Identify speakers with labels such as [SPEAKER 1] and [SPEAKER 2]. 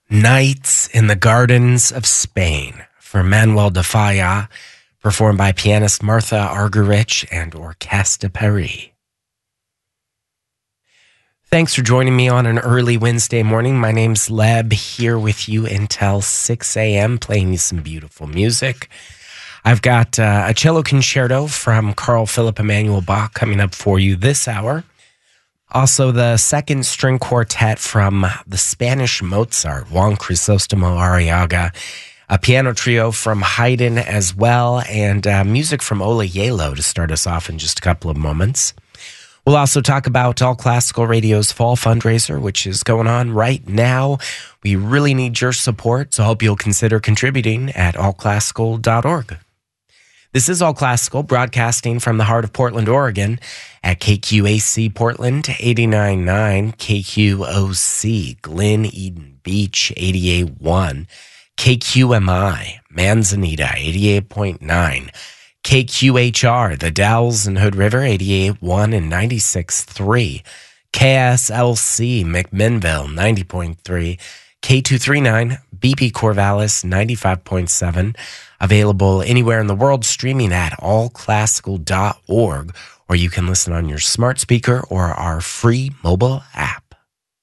[SPEAKER 1] Nights in the Gardens of Spain for Manuel de Falla, performed by pianist Martha Argerich and Orchestre Paris. Thanks for joining me on an early Wednesday morning. My name's Leb, here with you until 6 a.m., playing you some beautiful music. I've got a cello concerto from Carl Philipp Emanuel Bach coming up for you this hour. Also, the second string quartet from the Spanish Mozart, Juan Crisostomo Arriaga, a piano trio from Haydn as well, and music from Ola Yalo to start us off in just a couple of moments. We'll also talk about All Classical Radio's fall fundraiser, which is going on right now. We really need your support, so I hope you'll consider contributing at allclassical.org. This is All Classical, broadcasting from the heart of Portland, Oregon, at KQAC Portland 89.9, KQOC Glen Eden Beach 88.1, KQMI Manzanita 88.9, KQHR The Dalles and Hood River 88.1 and 96.3, KSLC McMinnville 90.3, K239 BP Corvallis 95.7, available anywhere in the world, streaming at allclassical.org, or you can listen on your smart speaker or our free mobile app.